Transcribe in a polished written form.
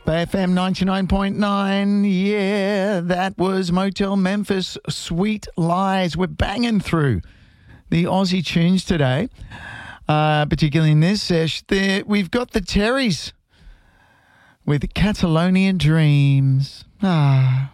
FM 99.9. Yeah, that was Motel Memphis, Sweet Lies. We're banging through the Aussie tunes today, particularly in this sesh. We've got the Terrys with Catalonian Dreams. Ah.